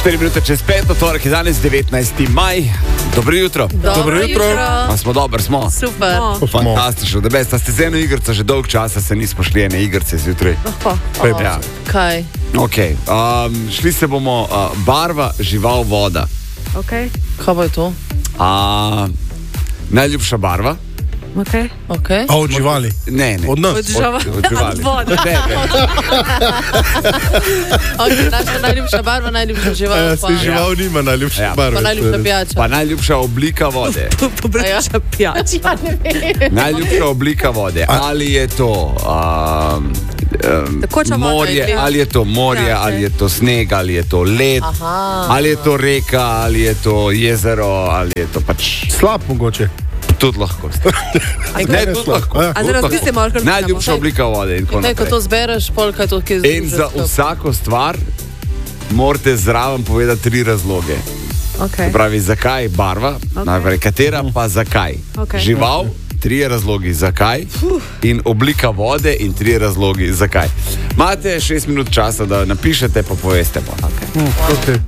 4 minute čez 5, torek je danes 19. maj. Dobro jutro. Dobro jutro. A smo dobri, smo. Super. Fantastično, da besta ste z eno igrico, že dolg časa se nismo šli ene igrice zjutraj. Ja. Kaj? Ok, šli se bomo barva, žival, voda. Okay. Kaj bo je to? Najljubša barva? Okay. Okay. A od živali? Ne. Od nas? Od živali. Od vode. Ne. Okay, naša najljubša barva, najljubša žival. Si žival nima najljubša Ja. barva. Pa najljubša pijača. Pa najljubša oblika vode. Pobreča pijača. Najljubša oblika vode. Ali je to Tekoča voda morje, je. ali je to morje, Ja, ali je to sneg, ali je to led, ali je to reka, ali je to jezero, ali je to pač Slab mogoče. tudi lahko. Ne, tudi lahko. Ja. A zdaj razmislimo, ali kar Najljubša oblika vode in tako Kaj, ko naprej. to zbereš, pol kaj to, ki In za vsako stvar morate zraven povedati 3 razloge. Okay. Pravi, zakaj barva, najprej katera, pa zakaj. Okay. Žival, 3 razlogi zakaj, in oblika vode in 3 razlogi zakaj. Imate 6 minut časa, da napišete, pa poveste. Okay.